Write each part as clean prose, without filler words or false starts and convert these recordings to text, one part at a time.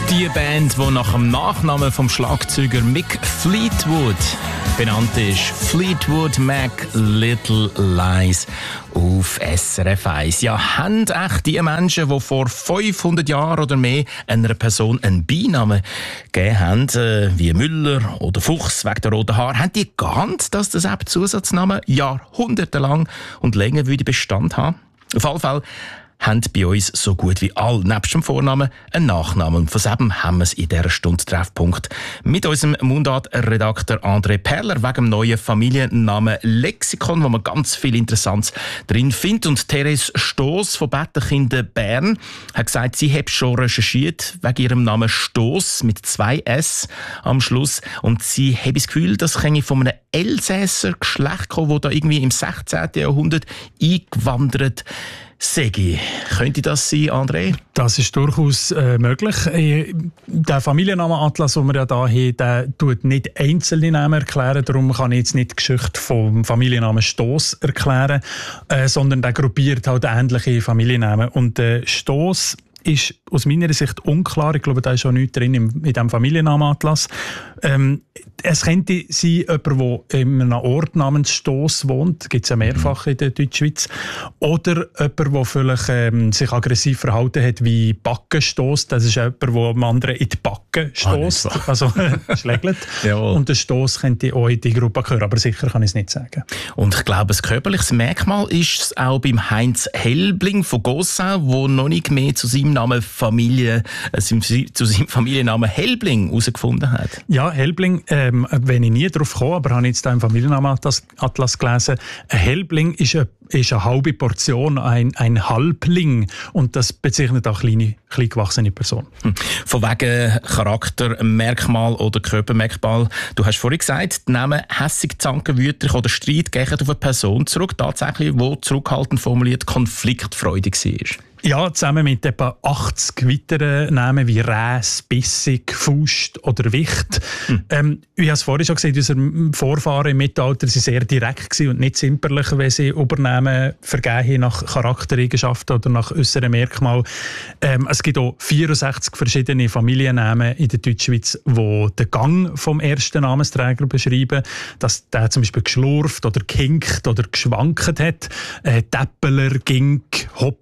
Die Band, die nach dem Nachnamen vom Schlagzeuger Mick Fleetwood benannt ist. Fleetwood Mac, Little Lies auf SRF 1. Ja, haben echt die Menschen, die vor 500 Jahren oder mehr einer Person einen Beinamen gegeben haben, wie Müller oder Fuchs wegen der roten Haare, haben die geahnt, dass das eben Zusatznamen jahrhundertelang und länger würde Bestand haben? Auf jeden Fall haben bei uns so gut wie alle, nebst dem Vornamen, einen Nachnamen. Und von dem haben wir es in dieser Stunde Treffpunkt mit unserem Mundart-Redakteur André Perler wegen dem neuen Familiennamen Lexikon, wo man ganz viel Interessantes drin findet. Und Therese Stoss von Bettenkinder Bern hat gesagt, sie hat schon recherchiert wegen ihrem Namen Stoss mit 2 S am Schluss. Und sie hat das Gefühl, das käme von einem Elsässer Geschlecht kommen, das da irgendwie im 16. Jahrhundert eingewandert Segi. Könnte das sein, André? Das ist durchaus möglich. Der Familiennamenatlas, den wir ja hier haben, der tut nicht einzelne Namen erklären. Darum kann ich jetzt nicht die Geschichte vom Familiennamen Stoss erklären, sondern der gruppiert halt ähnliche Familiennamen. Und Stoss ist aus meiner Sicht unklar. Ich glaube, da ist auch nichts drin in diesem Familiennamenatlas. Es könnte sein, jemand, der in einem Ort namens Stoss wohnt, gibt es ja mehrfach in der Deutschschweiz, oder jemand, der vielleicht sich aggressiv verhalten hat wie Backenstoss. Das ist jemand, der dem anderen in die Backen stösst, also schlägelt. Und der Stoss könnte auch in die Gruppe gehören, aber sicher kann ich es nicht sagen. Und ich glaube, ein körperliches Merkmal ist es auch beim Heinz Helbling von Gossau, der noch nicht mehr zu seinem Namen zu seinem Familiennamen Helbling herausgefunden hat. Ja, Helbling, wenn ich nie drauf komme, aber habe ich jetzt da im Familiennamenatlas gelesen, ein Helbling ist eine halbe Portion, ein Halbling, und das bezeichnet auch klein gewachsene Personen. Von wegen Charaktermerkmal oder Körpermerkmal. Du hast vorhin gesagt, die Namen hässig, zanken, wütend oder Streit gehen auf eine Person zurück, tatsächlich, die zurückhaltend formuliert konfliktfreudig war. Ja, zusammen mit etwa 80 weiteren Namen wie Räs, Bissig, Faust oder Wicht. Ich habe es vorhin schon gesagt, unsere Vorfahren im Mittelalter waren sehr direkt und nicht zimperlich, wenn sie Übernamen vergeben haben nach Charaktereigenschaften oder nach äußeren Merkmalen. Es gibt auch 64 verschiedene Familiennamen in der Deutschschweiz, die den Gang vom ersten Namensträger beschreiben, dass der zum Beispiel geschlurft oder gehinkt oder geschwankt hat. Täppeler, Gink, Hopp,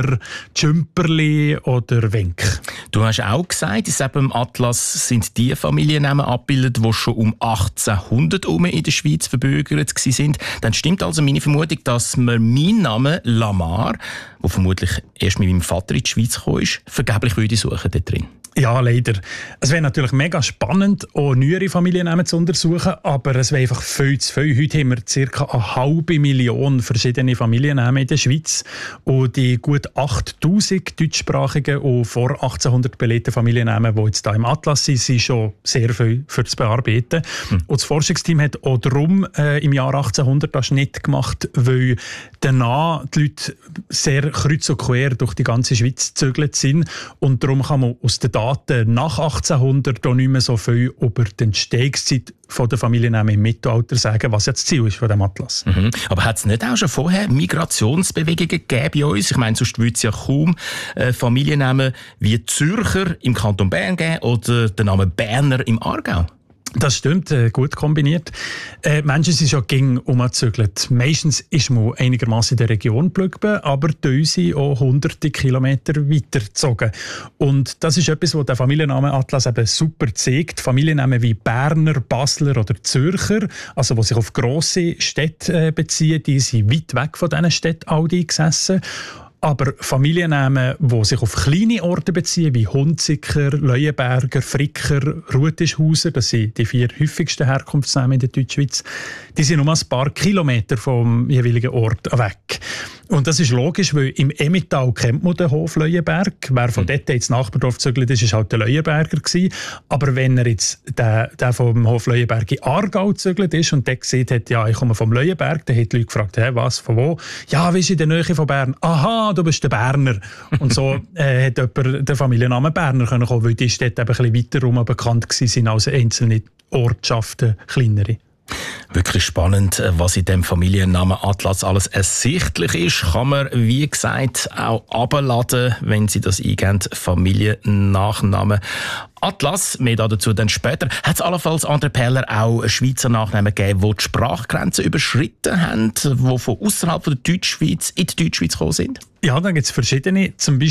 Tschümperli oder Wenk. Du hast auch gesagt, im Atlas sind die Familiennamen abgebildet, die schon um 1800 in der Schweiz verbürgert waren. Dann stimmt also meine Vermutung, dass man meinen Namen Lamar, der vermutlich erst mit meinem Vater in die Schweiz gekommen ist, vergeblich würde suchen dort drin. Ja, leider. Es wäre natürlich mega spannend, auch neuere Familiennamen zu untersuchen, aber es wäre einfach viel zu viel. Heute haben wir ca. 500.000 verschiedene Familiennamen in der Schweiz und die gut 8'000 deutschsprachigen und vor 1800 belegten Familiennamen, die jetzt hier im Atlas sind, sind schon sehr viel für das Bearbeiten. Und das Forschungsteam hat auch darum im Jahr 1800 das nicht gemacht, weil danach die Leute sehr kreuz und quer durch die ganze Schweiz gezögert sind und darum kann man aus den Daten nach 1800 auch nicht mehr so viel über die Entstehungszeit der Familiennamen im Mittelalter sagen, was jetzt das Ziel ist von dem Atlas. Aber hat es nicht auch schon vorher Migrationsbewegungen gegeben bei uns? Ich meine, sonst würde es ja kaum Familiennamen wie Zürcher im Kanton Bern geben oder den Namen Berner im Aargau. Das stimmt, gut kombiniert. Menschen sind schon gegen umgezögert. Meistens ist man einigermaßen in der Region geblieben, aber die sind auch hunderte Kilometer weitergezogen. Und das ist etwas, was der Familiennamenatlas eben super zeigt. Familiennamen wie Berner, Basler oder Zürcher, also die sich auf grosse Städte beziehen, die sind weit weg von diesen Städten all die gesessen. Aber Familiennamen, die sich auf kleine Orte beziehen, wie Hunziker, Leuenberger, Fricker, Rutischhauser, das sind die 4 häufigsten Herkunftsnamen in der Deutschschweiz, die sind nur ein paar Kilometer vom jeweiligen Ort weg. Und das ist logisch, weil im Emmental kennt man den Hof Leuenberg. Wer von dort ins Nachbardorf gezögert ist, war halt der Leuenberger gewesen. Aber wenn er jetzt der vom Hof Leuenberg in Aargau gezögert ist und der gesehen hat, ja, ich komme vom Leuenberg, dann haben die Leute gefragt, was, von wo? Ja, wie ist in der Nähe von Bern? Aha, du bist der Berner. Und so hat jemand den Familiennamen Berner können kommen, weil die Städte eben ein bisschen weiter rum bekannt waren als einzelne Ortschaften, kleinere. Wirklich spannend, was in dem Familiennamen Atlas alles ersichtlich ist. Kann man, wie gesagt, auch abladen, wenn Sie das eingeben, Familiennachnamen Atlas. Mehr dazu dann später. Hat es allenfalls, André Perler, auch Schweizer Nachnamen gegeben, die die Sprachgrenzen überschritten haben, die von außerhalb der Deutschschweiz in die Deutschschweiz gekommen sind? Ja, da gibt es verschiedene. Zum Beispiel